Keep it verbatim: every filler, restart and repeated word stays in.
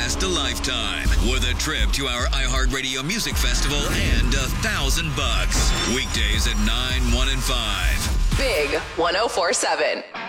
last a lifetime with a trip to our iHeartRadio Music Festival and a thousand bucks. Weekdays at nine, one, and five. Big one oh four seven.